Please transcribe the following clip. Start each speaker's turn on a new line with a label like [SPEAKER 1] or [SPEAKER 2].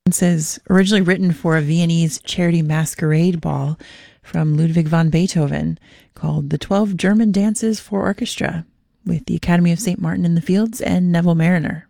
[SPEAKER 1] Dances originally written for a Viennese charity masquerade ball from Ludwig van Beethoven called The 12 German Dances for Orchestra, with the Academy of St. Martin in the Fields and Neville Marriner.